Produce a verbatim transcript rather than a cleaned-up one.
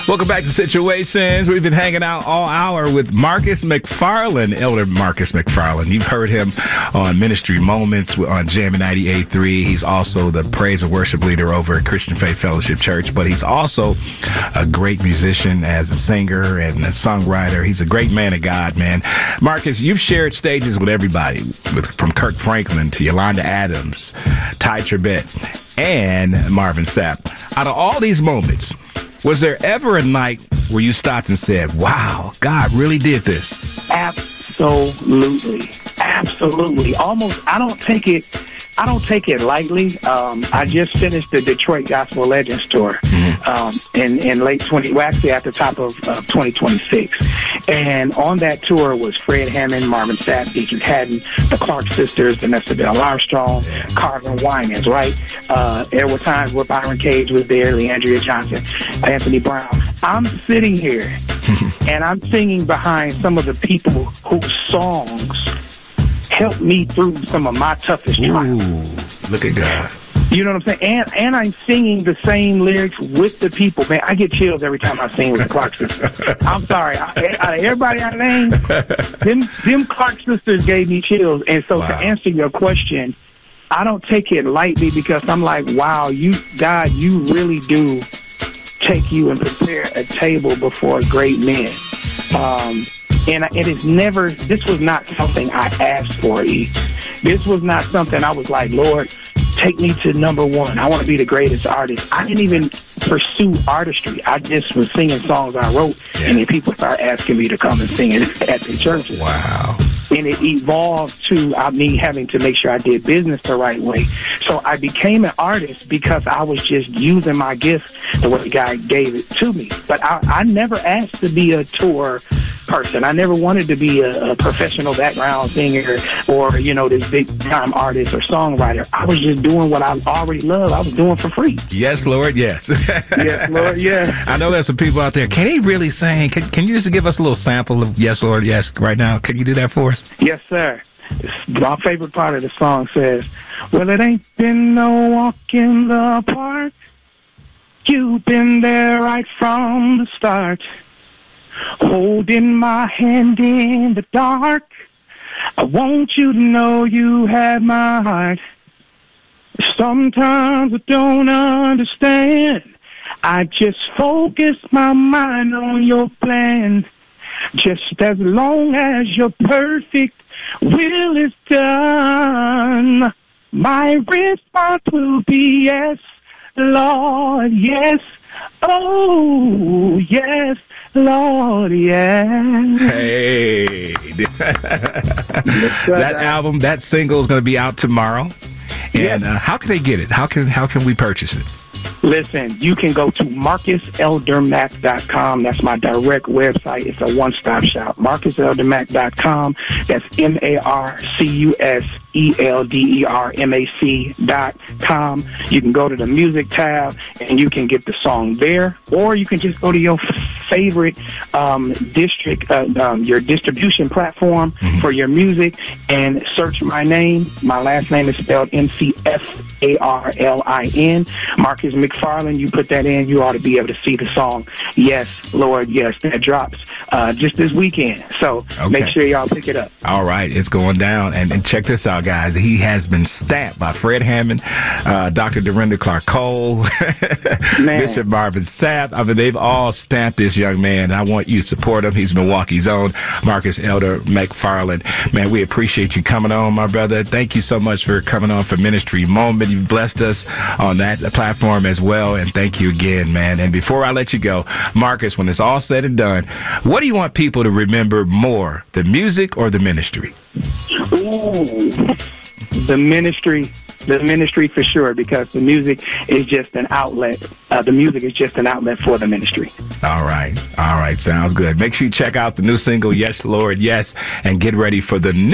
Welcome back to Situations. We've been hanging out all hour with Marcus McFarland, Elder Marcus McFarland. You've heard him on Ministry Moments on Jammin' ninety-eight point three. He's also the praise and worship leader over at Christian Faith Fellowship Church, but he's also a great musician as a singer and a songwriter. He's a great man of God, man. Marcus, you've shared stages with everybody, with, from Kirk Franklin to Yolanda Adams, Ty Tribbett, and Marvin Sapp. Out of all these moments, was there ever a night where you stopped and said, wow, God really did this? Absolutely. Absolutely. Almost, I don't take it, I don't take it lightly. Um, I just finished the Detroit Gospel Legends tour mm-hmm. um, in, in late twenty, well, actually at the top of uh, twenty twenty-six. And on that tour was Fred Hammond, Marvin Sapp, Deacon Haddon, the Clark sisters, Vanessa Bell Armstrong, Carvin Winans, right? Uh, there were times where Byron Cage was there, Leandria Johnson, Anthony Brown. I'm sitting here and I'm singing behind some of the people whose songs helped me through some of my toughest trials. Ooh, look at God. You know what I'm saying? And and I'm singing the same lyrics with the people. Man, I get chills every time I sing with the Clark sisters. I'm sorry. I, out of everybody I named, them, them Clark sisters gave me chills. And so wow. to answer your question, I don't take it lightly because I'm like, wow, you, God, you really do take you and prepare a table before great men. Um, and it is never, this was not something I asked for, E. This was not something I was like, Lord, take me to number one. I want to be the greatest artist. I didn't even pursue artistry. I just was singing songs I wrote, yeah. and then people started asking me to come and sing it at the churches. Wow. And it evolved to uh, me having to make sure I did business the right way. So I became an artist because I was just using my gift the way God gave it to me. But I, I never asked to be a tour person. I never wanted to be a, a professional background singer or, you know, this big-time artist or songwriter. I was just doing what I already love. I was doing for free. Yes, Lord, yes. Yes, Lord, yes. I know there's some people out there. Can he really sing? Can, can you just give us a little sample of Yes, Lord, yes right now? Can you do that for us? Yes, sir. My favorite part of the song says, well, it ain't been no walk in the park. You've been there right from the start. Holding my hand in the dark. I want you to know you had my heart. Sometimes I don't understand. I just focus my mind on your plan. Just as long as your perfect will is done, my response will be yes, Lord, yes. Oh, yes, Lord, yes. Hey. That album, that single is going to be out tomorrow. And yes. uh, how can they get it? How can how can we purchase it? Listen, you can go to Marcus Elder Mac dot com. That's my direct website. It's a one-stop shop. Marcus Elder Mac dot com. That's M A R C U S E L D E R M A C dot com. You can go to the music tab and you can get the song there, or you can just go to your favorite um, district, uh, um, your distribution platform mm-hmm. for your music and search my name. My last name is spelled M C F A R L I N. Marcus McFarland, you put that in, you ought to be able to see the song. Yes, Lord, yes. That drops uh, just this weekend. So okay. make sure y'all pick it up. All right, it's going down. And, and check this out, guys. He has been stamped by Fred Hammond, uh, Doctor Dorinda Clark Cole, Bishop Marvin Sapp. I mean, they've all stamped this young man. I want you to support him. He's Milwaukee's own Marcus Elder McFarland. Man, we appreciate you coming on, my brother. Thank you so much for coming on for Ministry Moment. You've blessed us on that platform as well, and thank you again, man. And before I let you go, Marcus, when it's all said and done, what do you want people to remember more, the music or the ministry? Ooh, the ministry. The ministry for sure, because the music is just an outlet. Uh, the music is just an outlet for the ministry. All right. All right. Sounds good. Make sure you check out the new single, Yes, Lord, Yes, and get ready for the new